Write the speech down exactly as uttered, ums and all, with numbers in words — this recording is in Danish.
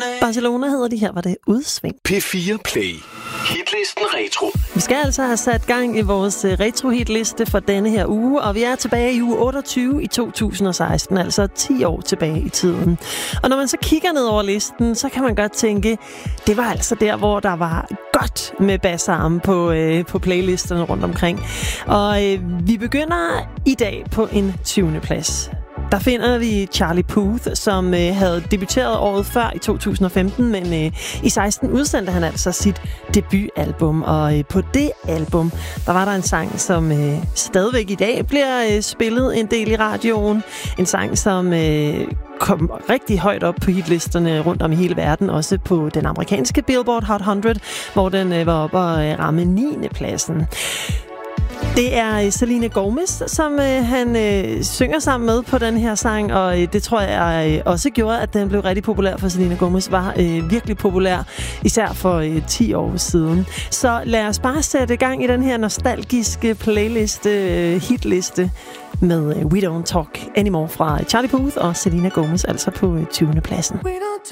Barcelona hedder de, her var det Udsving. P fire Play. Hitlisten Retro. Vi skal altså have sat gang i vores retro-hitliste for denne her uge, og vi er tilbage i uge otteogtyve i to tusind og seksten, altså ti år tilbage i tiden. Og når man så kigger ned over listen, så kan man godt tænke, det var altså der, hvor der var godt med bassarme på, øh, på playlisterne rundt omkring. Og øh, vi begynder i dag på en tyvende plads. Der finder vi Charlie Puth, som øh, havde debuteret året før i to tusind og femten, men øh, i seksten udsendte han altså sit debutalbum. Og øh, på det album, der var der en sang, som øh, stadigvæk i dag bliver øh, spillet en del i radioen. En sang, som øh, kom rigtig højt op på hitlisterne rundt om i hele verden, også på den amerikanske Billboard Hot hundrede, hvor den øh, var oppe og øh, ramme niende pladsen. Det er Selena Gomez, som øh, han øh, synger sammen med på den her sang, og øh, det tror jeg øh, også gjorde, at den blev rigtig populær, for Selena Gomez var øh, virkelig populær, især for øh, ti år siden. Så lad os bare sætte gang i den her nostalgiske playliste, øh, hitliste med øh, We Don't Talk Anymore fra Charlie Puth og Selena Gomez, altså på øh, tyvende pladsen.